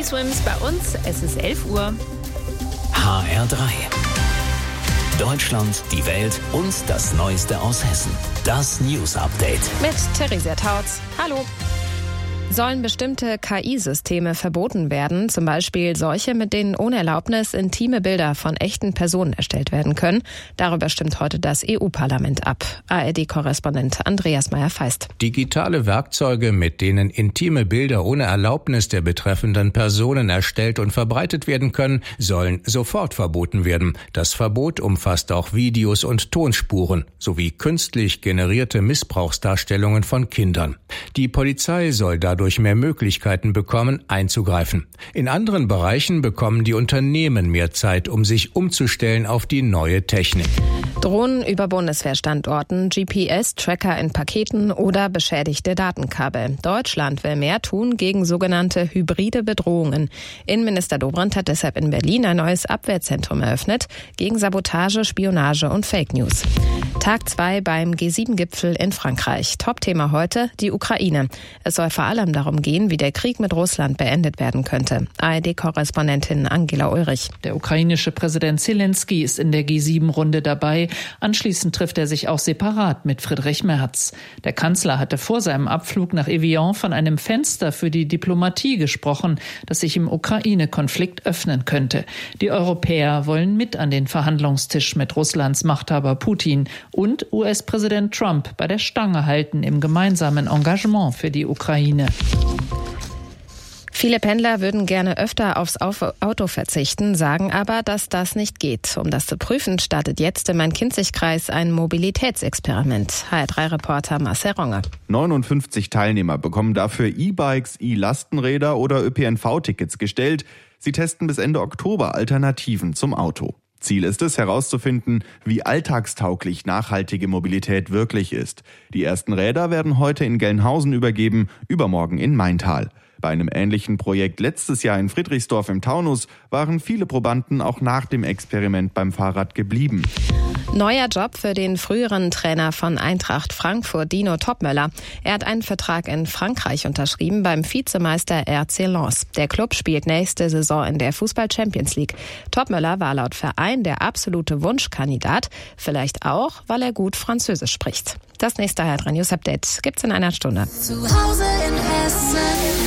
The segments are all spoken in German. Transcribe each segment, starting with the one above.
Swims bei uns. Es ist 11 Uhr. HR3. Deutschland, die Welt und das Neueste aus Hessen. Das News Update. Mit Theresia Tautz. Hallo. Sollen bestimmte KI-Systeme verboten werden, zum Beispiel solche, mit denen ohne Erlaubnis intime Bilder von echten Personen erstellt werden können? Darüber stimmt heute das EU-Parlament ab. ARD-Korrespondent Andreas Meyer-Feist. Digitale Werkzeuge, mit denen intime Bilder ohne Erlaubnis der betreffenden Personen erstellt und verbreitet werden können, sollen sofort verboten werden. Das Verbot umfasst auch Videos und Tonspuren sowie künstlich generierte Missbrauchsdarstellungen von Kindern. Die Polizei soll dadurch mehr Möglichkeiten bekommen, einzugreifen. In anderen Bereichen bekommen die Unternehmen mehr Zeit, um sich umzustellen auf die neue Technik. Drohnen über Bundeswehrstandorten, GPS-Tracker in Paketen oder beschädigte Datenkabel. Deutschland will mehr tun gegen sogenannte hybride Bedrohungen. Innenminister Dobrindt hat deshalb in Berlin ein neues Abwehrzentrum eröffnet gegen Sabotage, Spionage und Fake News. Tag 2 beim G7-Gipfel in Frankreich. Topthema heute die Ukraine. Es soll vor allem darum gehen, wie der Krieg mit Russland beendet werden könnte. ARD-Korrespondentin Angela Ulrich. Der ukrainische Präsident Zelensky ist in der G7-Runde dabei. Anschließend trifft er sich auch separat mit Friedrich Merz. Der Kanzler hatte vor seinem Abflug nach Evian von einem Fenster für die Diplomatie gesprochen, das sich im Ukraine-Konflikt öffnen könnte. Die Europäer wollen mit an den Verhandlungstisch mit Russlands Machthaber Putin und US-Präsident Trump bei der Stange halten im gemeinsamen Engagement für die Ukraine. Viele Pendler würden gerne öfter aufs Auto verzichten, sagen aber, dass das nicht geht. Um das zu prüfen, startet jetzt im Main-Kinzig-Kreis ein Mobilitätsexperiment. HR3-Reporter Marcel Ronger. 59 Teilnehmer bekommen dafür E-Bikes, E-Lastenräder oder ÖPNV-Tickets gestellt. Sie testen bis Ende Oktober Alternativen zum Auto. Ziel ist es, herauszufinden, wie alltagstauglich nachhaltige Mobilität wirklich ist. Die ersten Räder werden heute in Gelnhausen übergeben, übermorgen in Maintal. Bei einem ähnlichen Projekt letztes Jahr in Friedrichsdorf im Taunus waren viele Probanden auch nach dem Experiment beim Fahrrad geblieben. Neuer Job für den früheren Trainer von Eintracht Frankfurt, Dino Topmöller. Er hat einen Vertrag in Frankreich unterschrieben beim Vizemeister RC Lens. Der Club spielt nächste Saison in der Fußball-Champions League. Topmöller war laut Verein der absolute Wunschkandidat, vielleicht auch, weil er gut Französisch spricht. Das nächste HR3 News Update gibt's in einer Stunde. Zu Hause in Hessen.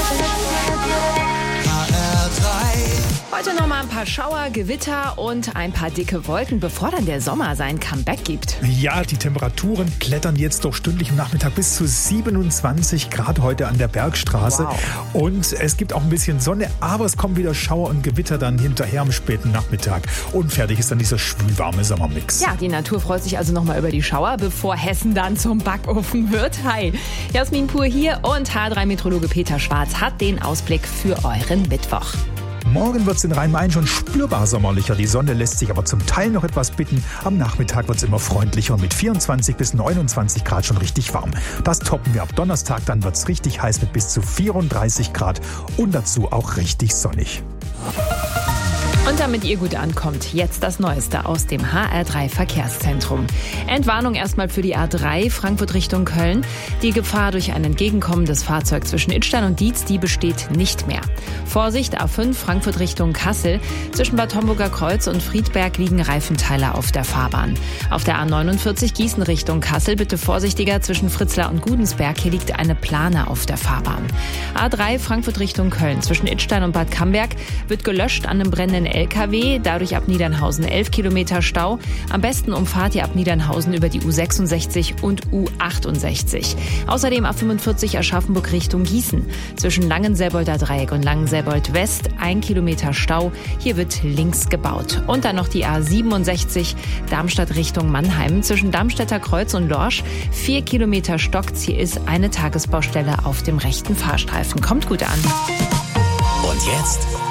Heute noch mal ein paar Schauer, Gewitter und ein paar dicke Wolken, bevor dann der Sommer sein Comeback gibt. Ja, die Temperaturen klettern jetzt doch stündlich im Nachmittag bis zu 27 Grad heute an der Bergstraße. Wow. Und es gibt auch ein bisschen Sonne, aber es kommen wieder Schauer und Gewitter dann hinterher am späten Nachmittag. Und fertig ist dann dieser schwülwarme Sommermix. Ja, die Natur freut sich also noch mal über die Schauer, bevor Hessen dann zum Backofen wird. Hi, Jasmin Pur hier und H3-Meteorologe Peter Schwarz hat den Ausblick für euren Mittwoch. Morgen wird es in Rhein-Main schon spürbar sommerlicher. Die Sonne lässt sich aber zum Teil noch etwas bitten. Am Nachmittag wird es immer freundlicher und mit 24 bis 29 Grad schon richtig warm. Das toppen wir ab Donnerstag, dann wird es richtig heiß mit bis zu 34 Grad und dazu auch richtig sonnig. Und damit ihr gut ankommt, jetzt das Neueste aus dem HR3 Verkehrszentrum. Entwarnung erstmal für die A3 Frankfurt Richtung Köln. Die Gefahr durch ein entgegenkommendes Fahrzeug zwischen Idstein und Dietz, die besteht nicht mehr. Vorsicht, A5 Frankfurt Richtung Kassel. Zwischen Bad Homburger Kreuz und Friedberg liegen Reifenteile auf der Fahrbahn. Auf der A49 Gießen Richtung Kassel bitte vorsichtiger zwischen Fritzlar und Gudensberg. Hier liegt eine Plane auf der Fahrbahn. A3 Frankfurt Richtung Köln. Zwischen Idstein und Bad Camberg wird gelöscht an einem brennenden LKW, dadurch ab Niedernhausen 11 Kilometer Stau. Am besten umfahrt ihr ab Niedernhausen über die U66 und U68. Außerdem A45 Aschaffenburg Richtung Gießen. Zwischen Langenselbolder Dreieck und Langenselbold West 1 Kilometer Stau. Hier wird links gebaut. Und dann noch die A67 Darmstadt Richtung Mannheim. Zwischen Darmstädter Kreuz und Lorsch 4 Kilometer stockt's. Hier ist eine Tagesbaustelle auf dem rechten Fahrstreifen. Kommt gut an. Und jetzt